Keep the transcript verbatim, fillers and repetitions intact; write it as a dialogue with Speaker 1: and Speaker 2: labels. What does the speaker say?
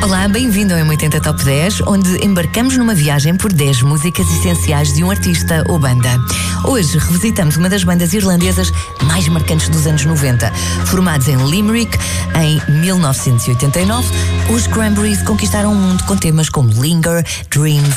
Speaker 1: Olá, bem-vindo ao M oitenta Top dez, onde embarcamos numa viagem por dez músicas essenciais de um artista ou banda. Hoje revisitamos uma das bandas irlandesas mais marcantes dos anos noventa. Formados em Limerick em mil novecentos e oitenta e nove, os Cranberries conquistaram o mundo com temas como Linger, Dreams